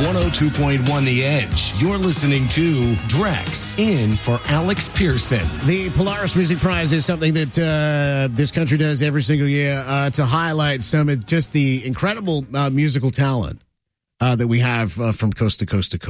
102.1 The Edge. You're listening to Drex in for Alex Pearson. The Polaris Music Prize is something that this country does every single year to highlight some of just the incredible musical talent that we have from coast to coast to coast.